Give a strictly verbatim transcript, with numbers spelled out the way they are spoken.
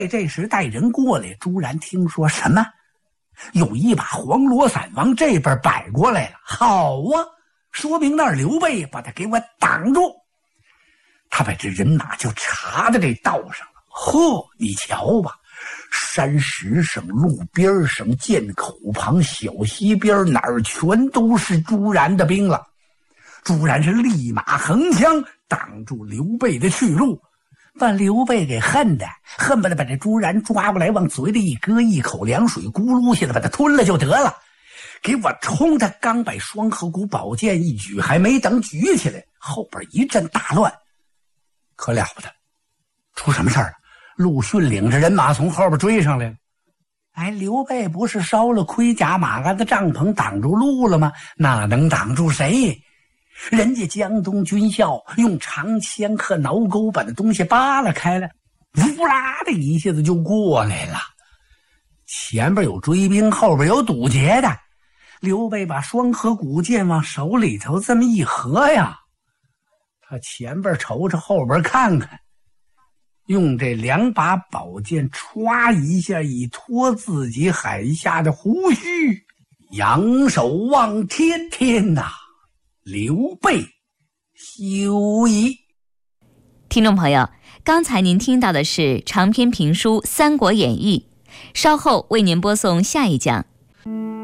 这时带人过来，朱然听说什么有一把黄罗伞往这边摆过来了，好啊，说明那儿刘备把他给我挡住。他把这人马就插在这道上了。嚯，你瞧吧，山石上、路边上、涧口旁、小溪边，哪儿全都是朱然的兵了。朱然是立马横枪挡住刘备的去路，把刘备给恨的恨不得把这朱然抓过来往嘴里一搁，一口凉水咕噜下来把他吞了就得了。给我冲！他刚把双河谷宝剑一举，还没等举起来，后边一阵大乱。可了不得，出什么事儿了？陆逊领着人马从后边追上来了。哎，刘备不是烧了盔甲马鞍的帐篷挡住路了吗？那能挡住谁？人家江东军校用长枪和挠钩把那东西扒拉开了，呼啦的一下子就过来了。前边有追兵，后边有堵截的。刘备把双河古剑往手里头这么一合呀，他前边瞅瞅，后边看看，用这两把宝剑歘一下一拖自己海下的胡须，扬手望天，天哪！刘备休矣。 听众朋友，刚才您听到的是长篇评书《三国演义》，稍后为您播送下一讲。